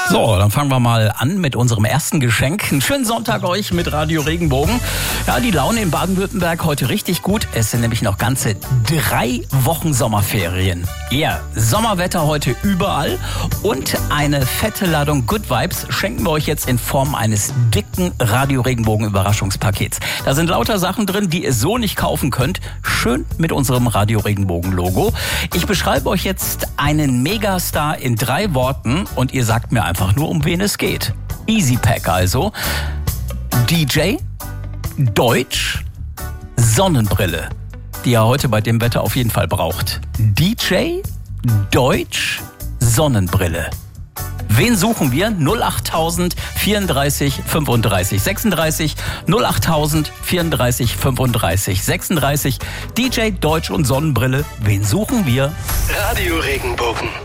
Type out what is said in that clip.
So, dann fangen wir mal an mit unserem ersten Geschenk. Einen schönen Sonntag euch mit Radio Regenbogen. Ja, die Laune in Baden-Württemberg heute richtig gut. Es sind nämlich noch ganze 3 Wochen Sommerferien. Ja, Sommerwetter heute überall und eine fette Ladung Good Vibes schenken wir euch jetzt in Form eines dicken Radio Regenbogen Überraschungspakets. Da sind lauter Sachen drin, die ihr so nicht kaufen könnt. Schön mit unserem Radio Regenbogen Logo. Ich beschreibe euch jetzt einen Megastar in 3 Worten und ihr sagt mir einfach nur, um wen es geht. Easy Pack also. DJ, Deutsch, Sonnenbrille, die ihr heute bei dem Wetter auf jeden Fall braucht. DJ, Deutsch, Sonnenbrille. Wen suchen wir? 08000 34 35 36, 08000 34 35 36. DJ, Deutsch und Sonnenbrille. Wen suchen wir? Radio Regenbogen.